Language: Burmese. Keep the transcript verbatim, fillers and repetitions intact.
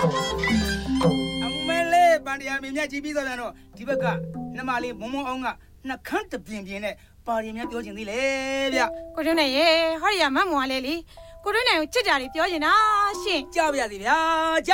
အမဲလေးပန်တရားမြင်မြတ်ကြည့်ပြီးတော့ပြန်တော့ဒီဘက်ကနှမလေးမုံမုံအောင်ကနှခမ်းတပြင်းပြင်းနဲ့ပါရီမြတ်ပြောချင်သေးလေဗျကိုတွန်းနဲ့ရေဟောရီရမတ်မွန်လေးလေကိုတွန်းနဲ့ကိုချစ်ကြတယ်ပြောချင်တာရှင်ကြားပါရစေဗျာ